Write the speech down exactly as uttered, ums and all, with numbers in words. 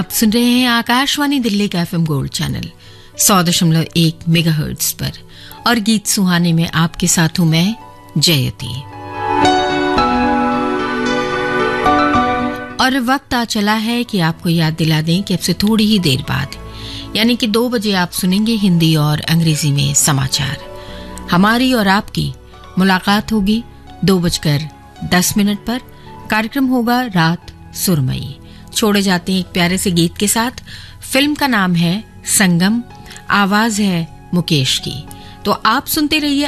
आप सुन रहे हैं आकाशवाणी दिल्ली का एफएम गोल्ड चैनल सौ दशमलव एक मेगाहर्ट्ज पर और गीत सुहाने में आपके साथ हूं मैं जयती। और वक्त आ चला है कि आपको याद दिला दें कि अब से थोड़ी ही देर बाद यानी कि दो बजे आप सुनेंगे हिंदी और अंग्रेजी में समाचार। हमारी और आपकी मुलाकात होगी दो बजकर दस मिनट पर। कार्यक्रम होगा रात सुरमई। छोड़े जाते हैं एक प्यारे से गीत के साथ। फिल्म का नाम है संगम, आवाज है मुकेश की। तो आप सुनते रहिए